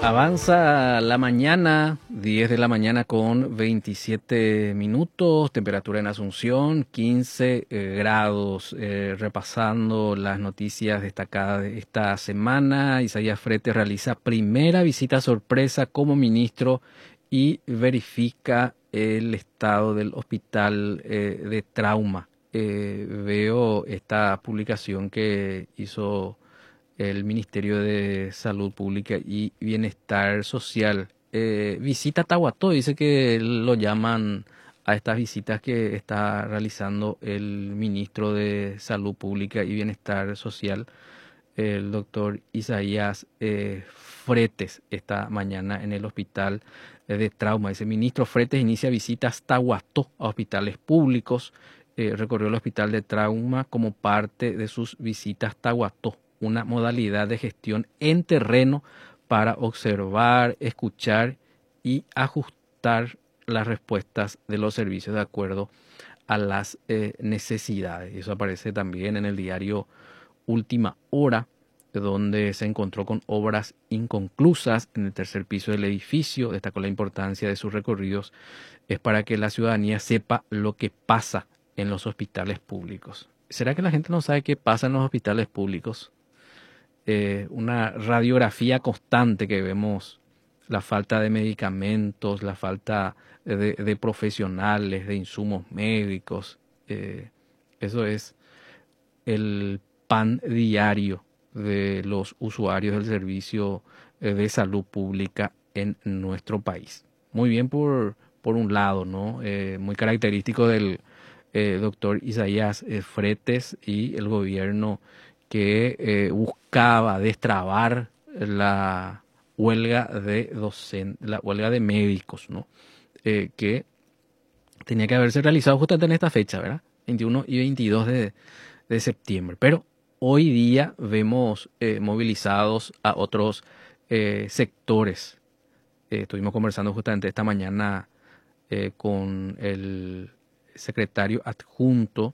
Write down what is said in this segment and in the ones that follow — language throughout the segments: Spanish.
Avanza la mañana, 10 de la mañana con 27 minutos, temperatura en Asunción, 15 grados. Repasando las noticias destacadas de esta semana, Isaías Fretes realiza primera visita sorpresa como ministro y verifica el estado del hospital de trauma. Veo esta publicación que hizo el Ministerio de Salud Pública y Bienestar Social. Visita Tahuató, dice que lo llaman a estas visitas que está realizando el ministro de Salud Pública y Bienestar Social, el doctor Isaías Fretes, esta mañana en el hospital de trauma. Dice, ministro Fretes inicia visitas Tahuató a hospitales públicos. Recorrió el hospital de trauma como parte de sus visitas Tahuató, una modalidad de gestión en terreno para observar, escuchar y ajustar las respuestas de los servicios de acuerdo a las necesidades. Eso aparece también en el diario Última Hora, donde se encontró con obras inconclusas en el tercer piso del edificio. Destacó la importancia de sus recorridos es para que la ciudadanía sepa lo que pasa en los hospitales públicos. ¿Será que la gente no sabe qué pasa en los hospitales públicos? Una radiografía constante que vemos, la falta de medicamentos, la falta de profesionales, de insumos médicos. Eso es el pan diario de los usuarios del servicio de salud pública en nuestro país. Muy bien por un lado, ¿no? Muy característico del doctor Isaías Fretes y el gobierno que buscaba destrabar la huelga la huelga de médicos, ¿no? Que tenía que haberse realizado justamente en esta fecha, ¿verdad? 21 y 22 de septiembre. Pero hoy día vemos movilizados a otros sectores. Estuvimos conversando justamente esta mañana con el secretario adjunto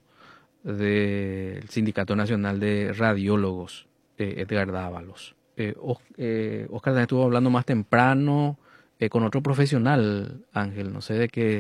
del Sindicato Nacional de Radiólogos, Edgar Dávalos. Oscar también estuvo hablando más temprano con otro profesional, Ángel, no sé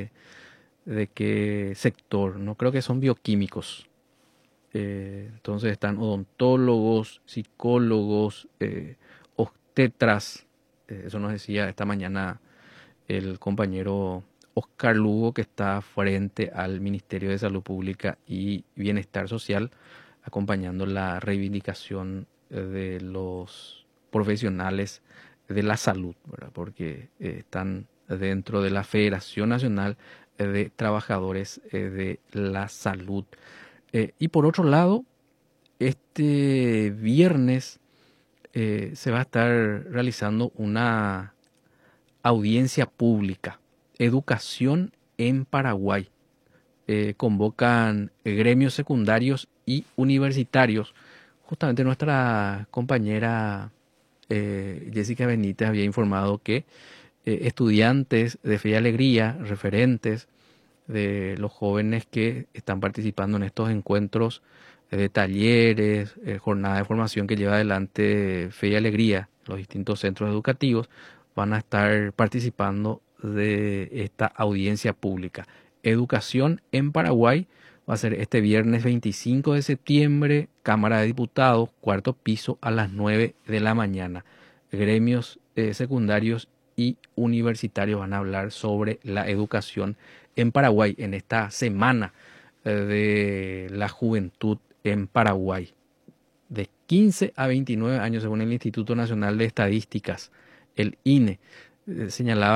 de qué sector, no creo que son bioquímicos. Entonces están odontólogos, psicólogos, obstetras. Eso nos decía esta mañana el compañero Oscar Lugo, que está frente al Ministerio de Salud Pública y Bienestar Social, acompañando la reivindicación de los profesionales de la salud, ¿verdad? Porque están dentro de la Federación Nacional de Trabajadores de la Salud. Y por otro lado, este viernes se va a estar realizando una audiencia pública, Educación en Paraguay. Convocan gremios secundarios y universitarios. Justamente nuestra compañera Jessica Benítez había informado que estudiantes de Fe y Alegría, referentes de los jóvenes que están participando en estos encuentros de talleres, jornada de formación que lleva adelante Fe y Alegría, los distintos centros educativos, van a estar participando de esta audiencia pública. Educación en Paraguay va a ser este viernes 25 de septiembre, Cámara de Diputados, cuarto piso a las 9 de la mañana. Gremios secundarios y universitarios van a hablar sobre la educación en Paraguay en esta semana de la juventud en Paraguay. De 15 a 29 años, según el Instituto Nacional de Estadísticas, el INE, señalaba